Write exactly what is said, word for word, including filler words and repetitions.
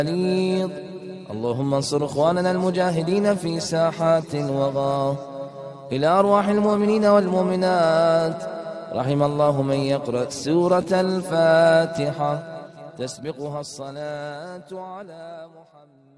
بليض. اللهم انصر إخواننا المجاهدين في ساحات الوغى. إلى أرواح المؤمنين والمؤمنات. رحم الله من يقرأ سورة الفاتحة تسبقها الصلاة على محمد.